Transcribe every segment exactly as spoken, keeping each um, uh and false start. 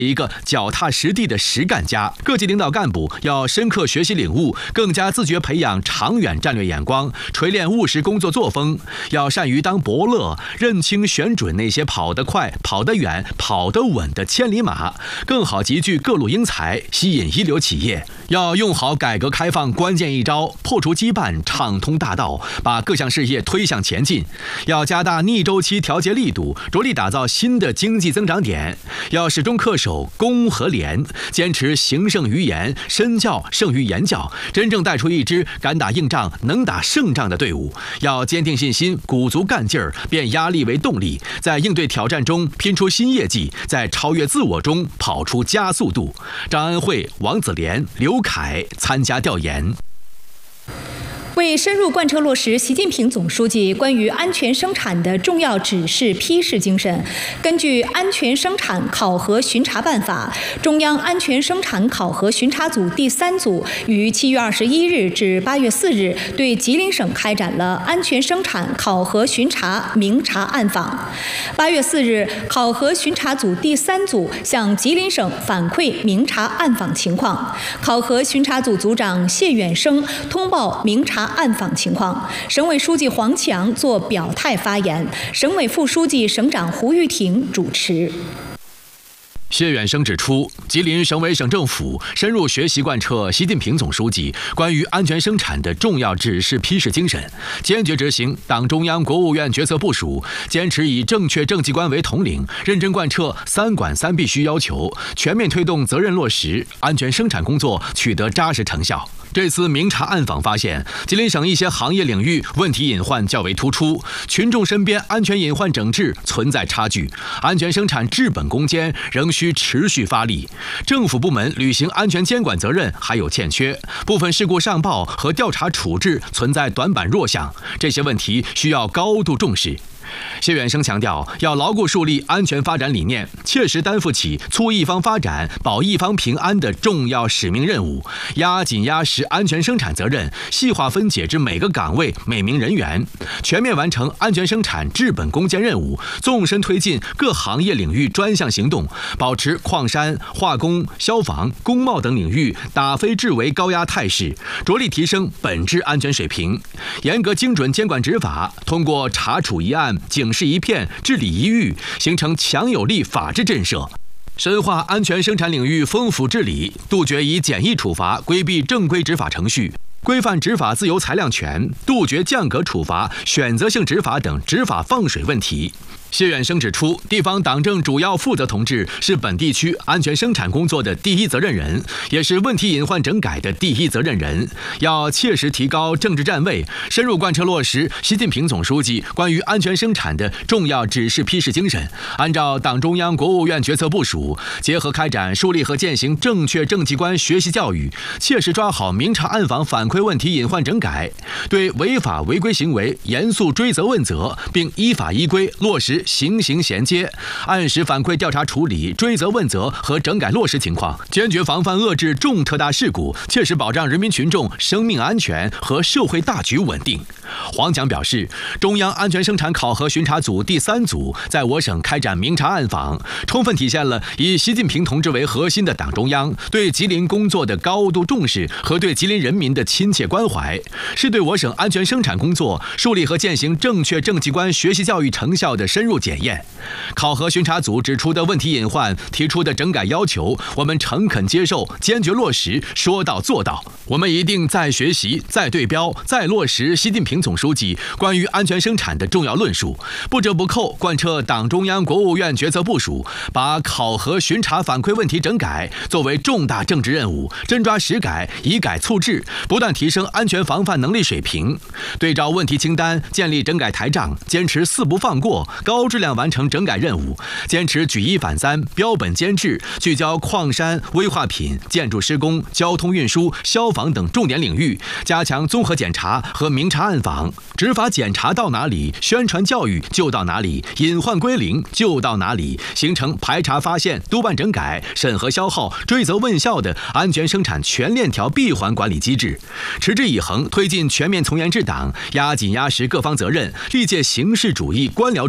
一个脚踏实地的实干家。各级领导干部要深刻学习领悟，更加自觉培养长远战略眼光，锤炼务实工作作风。要善于当伯乐，认清选准那些跑得快、跑得远、跑得稳的千里马，更好集聚各路英才，吸引一流企业。要用好改革开放关键一招，破除羁绊，畅通大道，把各项事业推向前进。要加大逆周期调节力度，着力打造新的经济增长点。要始终恪守公和廉，坚持行胜于言，身教胜于言教，真正带出一支敢打硬仗、能打胜仗的队伍。要坚定信心，鼓足干劲儿，变压力为动力，在应对挑战中拼出新业绩，在超越自我中跑出加速度。张恩惠、王子廉、刘凯参加调研。 为深入贯彻落实习近平总书记关于安全生产的重要指示批示精神，根据《安全生产考核巡查办法》，中央安全生产考核巡查组第三组于七月二十一日至八月四日对吉林省开展了安全生产考核巡查明察暗访。八月四日，考核巡查组第三组向吉林省反馈明察暗访情况，考核巡查组组长谢远生通报明察暗访情况，省委书记黄强作表态发言，省委副书记、省长胡玉婷主持。 谢远生指出，吉林省委省政府深入学习贯彻习近平总书记关于安全生产的重要指示批示精神，坚决执行党中央、国务院决策部署，坚持以正确政绩观为统领，认真贯彻三管三必须要求，全面推动责任落实，安全生产工作取得扎实成效。这次明察暗访发现，吉林省一些行业领域问题隐患较为突出，群众身边安全隐患整治存在差距，安全生产治本攻坚仍需持续发力，政府部门履行安全监管责任还有欠缺，部分事故上报和调查处置存在短板弱项，这些问题需要高度重视。谢远生强调，要牢固树立安全发展理念，切实担负起促一方发展、保一方平安的重要使命任务，压紧压实安全生产责任，细化分解至每个岗位、每名人员，全面完成安全生产治本攻坚任务，纵深推进各行业领域专项行动，保持矿山、化工、消防、工贸等领域打非治为高压态势，着力提升本质安全水平，严格精准监管执法，通过查处一案、警示一片、治理一域，形成强有力法治震慑。深化安全生产领域丰富治理，杜绝以简易处罚规避正规执法程序，规范执法自由裁量权，杜绝降格处罚、选择性执法等执法放水问题。谢远生指出，地方党政主要负责同志是本地区安全生产工作的第一责任人，也是问题隐患整改的第一责任人，要切实提高政治站位，深入贯彻落实习近平总书记关于安全生产的重要指示批示精神，按照党中央、国务院决策部署，结合开展树立和践行正确政绩观学习教育，切实抓好明察暗访反馈问题隐患整改，对违法违规行为严肃追责问责，并依法依规落实行刑衔接，按时反馈调查处理追责问责和整改落实情况，坚决防范遏制重特大事故，切实保障人民群众生命安全和社会大局稳定。黄强表示，中央安全生产考核巡查组第三组在我省开展明察暗访，充分体现了以习近平同志为核心的党中央对吉林工作的高度重视和对吉林人民的亲切关怀，是对我省安全生产工作树立和践行正确政绩观学习教育成效的深入检验。考核巡查组指出的问题隐患、提出的整改要求，我们诚恳接受，坚决落实，说到做到。我们一定再学习、再对标、再落实习近平总书记关于安全生产的重要论述，不折不扣贯彻党中央、国务院决策部署，把考核巡查反馈问题整改作为重大政治任务，真抓实改，以改促治，不断提升安全防范能力水平。对照问题清单，建立整改台账，坚持四不放过，高质量完成整改任务，坚持举一反三、标本兼治，聚焦矿山、危化品、建筑施工、交通运输、消防等重点领域，加强综合检查和明察暗访，执法检查到哪里，宣传教育就到哪里，隐患归零就到哪里，形成排查发现、督办整改、审核消耗、追责问效的安全生产全链条闭环管理机制，持之以恒推进全面从严治党，压紧压实各方责任，历届形式主义、官僚主义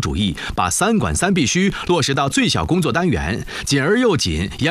把三管三必须落实到最小工作单元，紧而又紧。